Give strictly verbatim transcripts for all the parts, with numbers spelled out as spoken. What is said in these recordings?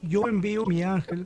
yo envío mi ángel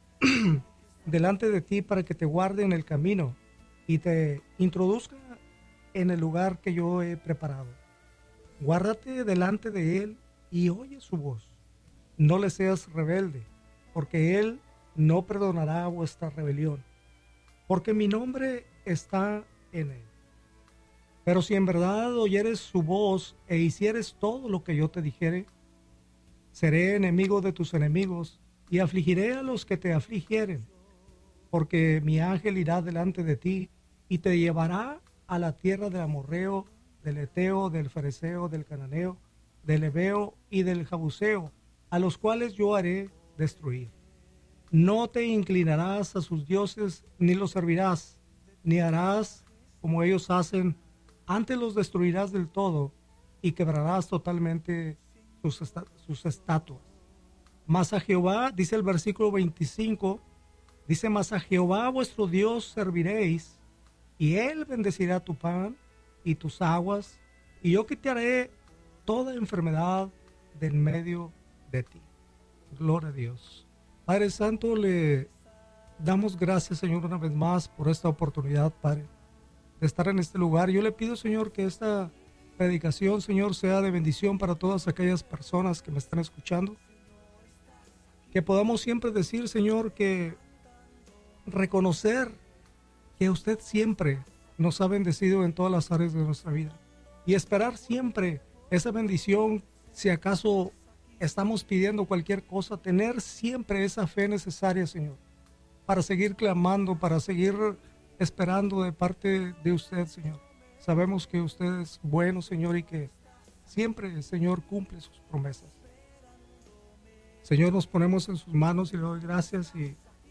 delante de ti para que te guarde en el camino y te introduzca en el lugar que yo he preparado. Guárdate delante de él y oye su voz. No le seas rebelde, porque él no perdonará vuestra rebelión, porque mi nombre está en él. Pero si en verdad oyeres su voz e hicieres todo lo que yo te dijere, seré enemigo de tus enemigos y afligiré a los que te afligieren, porque mi ángel irá delante de ti y te llevará a la tierra del amorreo, del eteo, del fereceo, del cananeo, del heveo y del jabuseo, a los cuales yo haré destruir. No te inclinarás a sus dioses, ni los servirás, ni harás como ellos hacen, antes los destruirás del todo y quebrarás totalmente sus, esta- sus estatuas. Mas a Jehová, dice el versículo veinticinco, dice, mas a Jehová vuestro Dios serviréis, y él bendecirá tu pan y tus aguas, y yo quitaré toda enfermedad de en medio de ti. Gloria a Dios. Padre Santo, le damos gracias, Señor, una vez más por esta oportunidad, Padre, de estar en este lugar. Yo le pido, Señor, que esta predicación, Señor, sea de bendición para todas aquellas personas que me están escuchando. Que podamos siempre decir, Señor, que reconocer que usted siempre nos ha bendecido en todas las áreas de nuestra vida. Y esperar siempre esa bendición, si acaso estamos pidiendo cualquier cosa, tener siempre esa fe necesaria, Señor, para seguir clamando, para seguir esperando de parte de usted, Señor. Sabemos que usted es bueno, Señor, y que siempre, Señor, cumple sus promesas. Señor, nos ponemos en sus manos y le doy gracias y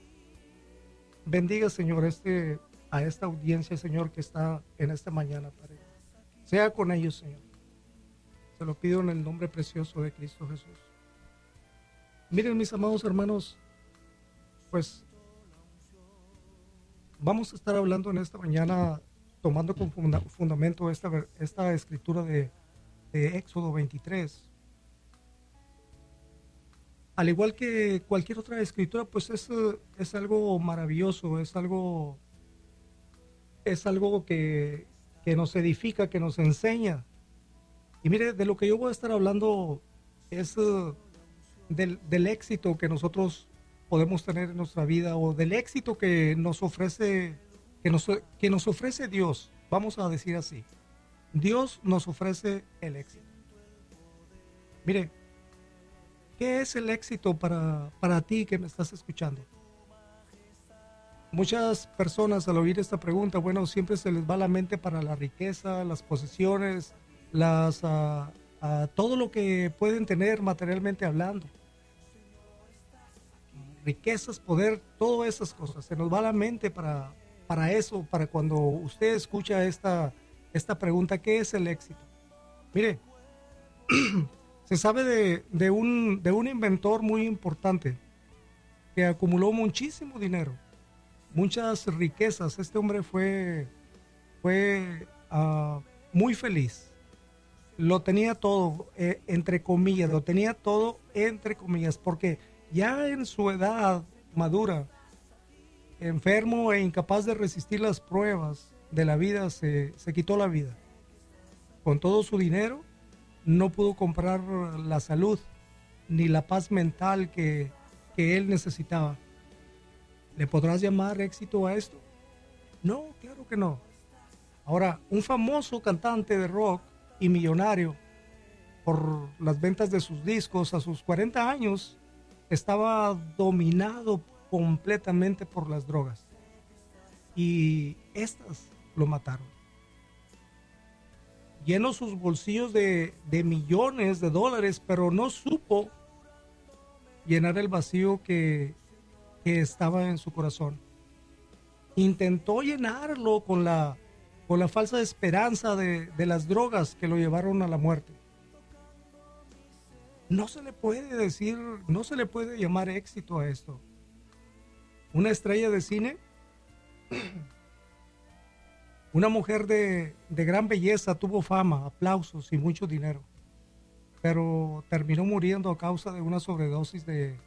bendiga, Señor, este, a esta audiencia, Señor, que está en esta mañana, Padre. Sea con ellos, Señor. Se lo pido en el nombre precioso de Cristo Jesús. Miren, mis amados hermanos, pues vamos a estar hablando en esta mañana, tomando como funda- fundamento esta, ver- esta escritura de, de Éxodo veintitrés. Al igual que cualquier otra escritura, pues es, eh, es algo maravilloso, es algo, es algo que, que nos edifica, que nos enseña. Y mire, de lo que yo voy a estar hablando es eh, del, del éxito que nosotros podemos tener en nuestra vida, o del éxito que nos ofrece, que nos, que nos ofrece Dios, vamos a decir así. Dios nos ofrece el éxito. Mire, ¿qué es el éxito para, para ti que me estás escuchando? Muchas personas al oír esta pregunta, bueno, siempre se les va a la mente para la riqueza, las posesiones, las, ah, ah, todo lo que pueden tener materialmente hablando. Riquezas, poder, todas esas cosas. Se nos va a la mente para, para eso, para cuando usted escucha esta, esta pregunta, ¿qué es el éxito? Mire, se sabe de, de, un, de un inventor muy importante que acumuló muchísimo dinero, muchas riquezas. Este hombre fue, fue uh, muy feliz. Lo tenía todo, eh, entre comillas, lo tenía todo entre comillas, porque ya en su edad madura, enfermo e incapaz de resistir las pruebas de la vida, se, se quitó la vida. Con todo su dinero, no pudo comprar la salud ni la paz mental que, que él necesitaba. ¿Le podrás llamar éxito a esto? No, claro que no. Ahora, un famoso cantante de rock y millonario por las ventas de sus discos a sus cuarenta años, estaba dominado completamente por las drogas. Y estas lo mataron. Llenó sus bolsillos de, de millones de dólares, pero no supo llenar el vacío que, que estaba en su corazón. Intentó llenarlo con la, con la falsa esperanza de, de las drogas que lo llevaron a la muerte. No se le puede decir, no se le puede llamar éxito a esto. Una estrella de cine, una mujer de, de gran belleza, tuvo fama, aplausos y mucho dinero, pero terminó muriendo a causa de una sobredosis de,